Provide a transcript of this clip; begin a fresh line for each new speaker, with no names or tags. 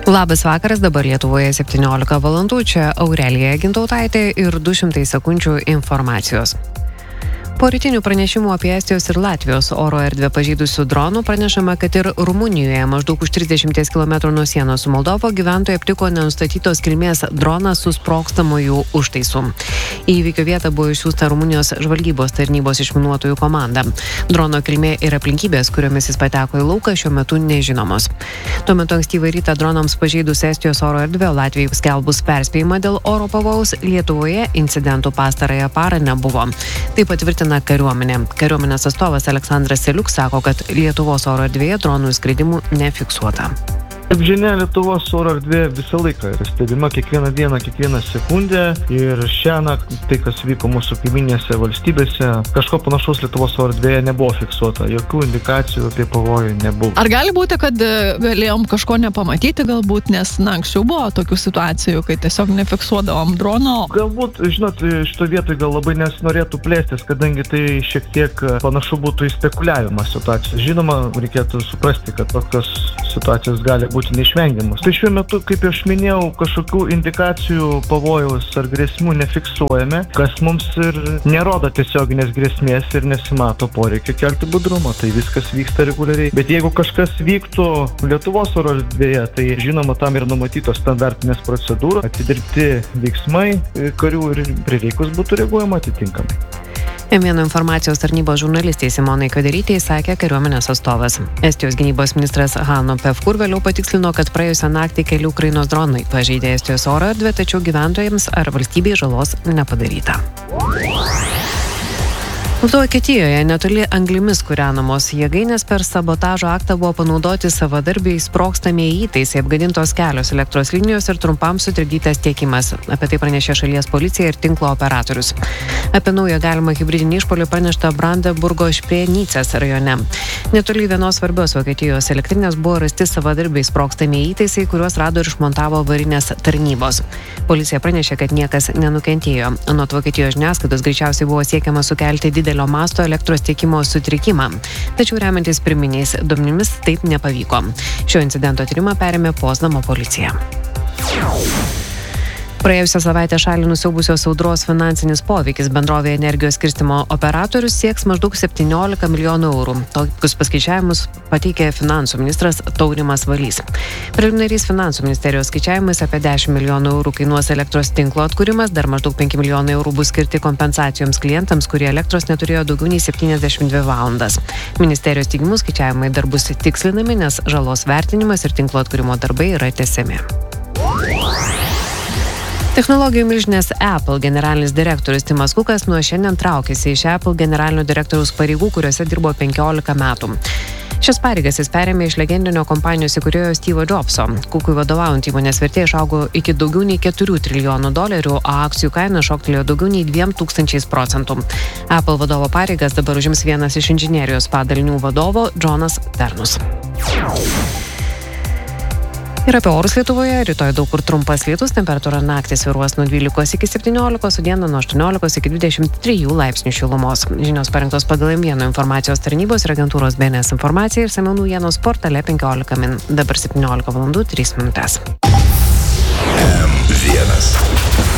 Labas vakaras, dabar Lietuvoje 17 valandų, čia Aurelija Gintautaitė ir 200 sekundžių informacijos. Po rytinių pranešimų apie Estijos ir Latvijos oro erdvę pažeidusių dronų pranešama, kad ir Rumunijoje maždaug už 30 km nuo sienos su Moldova gyventojai aptiko nenustatytos kilmės droną su sprogstamųjų užtaisų. Į įvykio vietą buvo išsiųsta Rumunijos žvalgybos tarnybos išminuotojų komanda. Drono kilmė ir aplinkybės, kuriomis jis pateko į lauką, šiuo metu nežinomos. Tuo metu ankstyvą rytą dronams pažeidus Estijos oro erdvę, Latvijai skelbus perspėjimą dėl oro pavojaus, Lietuvoje incidentų pastarąją parą nebuvo. Tai patvirtina kariuomenė. Kariuomenės atstovas Aleksandras Seliuk sako, kad Lietuvos oro erdvėje dronų skridimų nefiksuota.
Kaip žinia, Lietuvos oro erdvė visą laiką yra stebima kiekvieną dieną, kiekvieną sekundę ir šiąnakt tai, kas vyko mūsų kaiminėse valstybėse, kažko panašaus Lietuvos oro erdvėje nebuvo fiksuota, jokių indikacijų apie pavojų nebuvo.
Ar gali būti, kad galėjom kažko nepamatyti galbūt, nes anksčiau buvo tokių situacijų, kai tiesiog nefiksuodavom drono?
Galbūt, žinot, šito vietoj gal labai nesinorėtų plėstis, kadangi tai šiek tiek panašu būtų į spekuliavimą situacijos. Žinoma, reikėtų suprasti, kad tokios situacijos gali būti neišvengiamus. Tai šiuo metu, kaip aš minėjau, kažkokių indikacijų pavojaus ar grėsmų nefiksuojame, kas mums ir nerodo tiesioginės grėsmės ir nesimato poreikio kelti budrumą. Tai viskas vyksta reguliariai. Bet jeigu kažkas vyktų Lietuvos oro erdvėje, tai žinoma, tam ir numatytos standartinės procedūros, atidirbti veiksmai karių ir prireikus būtų reaguojama atitinkamai.
M1 informacijos tarnybos žurnalistei Simonai Kvederytei sakė kariuomenės atstovas. Estijos gynybos ministras Hanno Pevkur vėliau patikslino, kad praėjusią naktį keli Ukrainos dronai pažeidė Estijos oro erdvę, tačiau gyventojams ar valstybei žalos nepadaryta. Vokietijoje netoli anglimis kūrenamos jėgainės per sabotažo aktą buvo panaudoti savadarbiai sprogstamieji įtaisai, apgadintos kelios elektros linijos ir trumpam sutrikdytas tiekimas. Apie tai pranešė šalies policija ir tinklo operatorius. Apie naują galimą hibridinį išpuolį pranešta Brandenburgo Šprėnycės rajone. Netoli vienos svarbios Vokietijos elektrinės buvo rasti savadarbiai sprogstamieji įtaisai, kuriuos rado ir išmontavo avarinės tarnybos. Policija pranešė, kad niekas nenukentėjo. Anot Vokietijos žiniasklaidos greičiausiai buvo siekiama sukelti didelio masto elektros tiekimo sutrikimą. Tačiau remiantis pirminiais duomenimis taip nepavyko. Šio incidento tyrimą perėmė Poznano policija. Praėjusią savaitę šalį nusiaubusios audros finansinis poveikis bendrovėje energijos skirstymo operatorius sieks maždaug 17 milijonų eurų. Tokius paskaičiavimus pateikė finansų ministras Taurimas Valys. Preliminariais finansų ministerijos skaičiavimais apie 10 milijonų eurų kainuos elektros tinklo atkūrimas, dar maždaug 5 milijonai eurų bus skirti kompensacijoms klientams, kurie elektros neturėjo daugiau nei 72 valandas. Ministerijos teigimu skaičiavimai dar bus tikslinami, nes žalos vertinimas ir tinklo atkūrimo darbai yra tęsiami. Technologijų milžinės Apple generalinis direktorius Timas Kukas nuo šiandien traukiasi iš Apple generalinio direktoriaus pareigų, kuriuose dirbo 15 metų. Šias pareigas jis perėmė iš legendinio kompanijos įkūrėjo Steve'o Jobso. Kukui vadovaujant įmonės vertė išaugo iki daugiau nei 4 trilijonų dolerių, o akcijų kaina šoktelėjo daugiau nei 2000%. Apple vadovo pareigas dabar užims vienas iš inžinerijos padalinių vadovo Jonas Ternus. Ir apie orus Lietuvoje, rytoj daug kur trumpas lietus, temperatūra naktį svyruos nuo 12 iki 17, o dieną nuo 18 iki 23 laipsnių šilumos. Žinios parengtos pagal M1 informacijos tarnybos ir agentūros BNS informaciją ir išsamių naujienų portale 15 min. Dabar 17 valandų 3 minutės.
M1